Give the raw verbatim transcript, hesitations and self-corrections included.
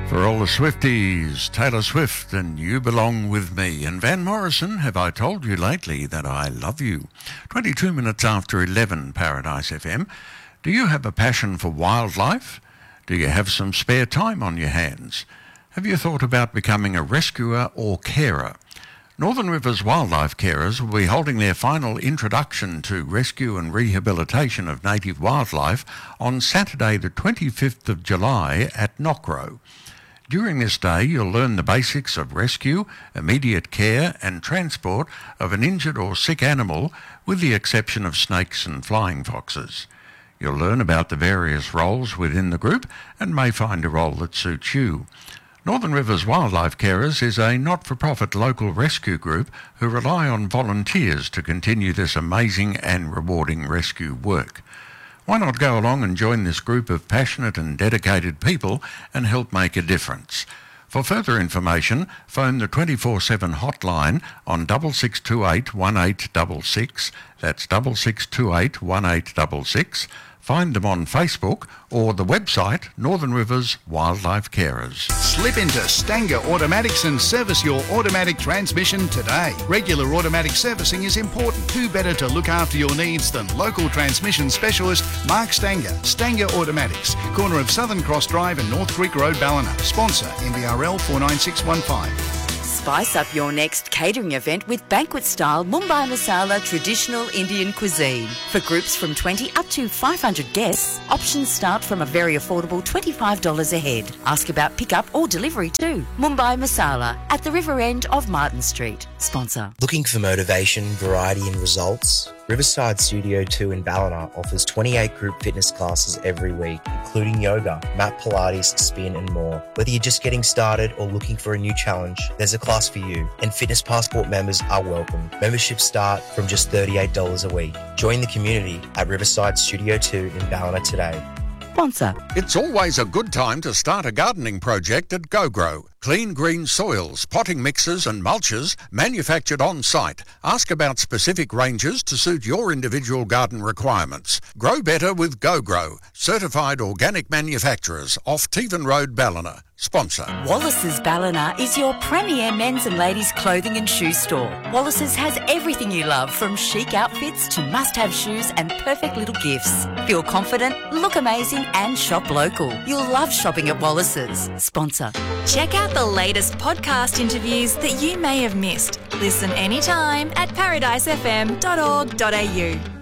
For all the Swifties, Taylor Swift and You Belong With Me. And Van Morrison, Have I Told You Lately That I Love You? twenty-two minutes after eleven, Paradise F M. Do you have a passion for wildlife? Do you have some spare time on your hands? Have you thought about becoming a rescuer or carer? Northern Rivers Wildlife Carers will be holding their final introduction to rescue and rehabilitation of native wildlife on Saturday the twenty-fifth of July at Knockrow. During this day, you'll learn the basics of rescue, immediate care and transport of an injured or sick animal, with the exception of snakes and flying foxes. You'll learn about the various roles within the group and may find a role that suits you. Northern Rivers Wildlife Carers is a not-for-profit local rescue group who rely on volunteers to continue this amazing and rewarding rescue work. Why not go along and join this group of passionate and dedicated people and help make a difference? For further information, phone the twenty-four seven hotline on six six two eight, one eight six six, that's six six two eight, one eight six six. Find them on Facebook or the website Northern Rivers Wildlife Carers. Slip into Stanger Automatics and service your automatic transmission today. Regular automatic servicing is important. Who better to look after your needs than local transmission specialist Mark Stanger. Stanger Automatics, corner of Southern Cross Drive and North Creek Road, Ballina. Sponsor N B R L four nine six one five. Spice up your next catering event with banquet-style Mumbai Masala traditional Indian cuisine. For groups from twenty up to five hundred guests, options start from a very affordable twenty-five dollars a head. Ask about pickup or delivery too. Mumbai Masala at the river end of Martin Street. Sponsor. Looking for motivation, variety and results? Riverside Studio two in Ballina offers twenty-eight group fitness classes every week, including yoga, mat Pilates, spin and more. Whether you're just getting started or looking for a new challenge, there's a class for you, and Fitness Passport members are welcome. Memberships start from just thirty-eight dollars a week. Join the community at Riverside Studio two in Ballina today. Sponsor. It's always a good time to start a gardening project at GoGrow. Clean green soils, potting mixes and mulches manufactured on site. Ask about specific ranges to suit your individual garden requirements. Grow better with GoGrow, certified organic manufacturers off Tevan Road, Ballina. Sponsor. Wallace's Ballina is your premier men's and ladies' clothing and shoe store. Wallace's has everything you love, from chic outfits to must-have shoes and perfect little gifts. Feel confident, look amazing and shop local. You'll love shopping at Wallace's. Sponsor. Check out the latest podcast interviews that you may have missed. Listen anytime at paradise f m dot org dot a u.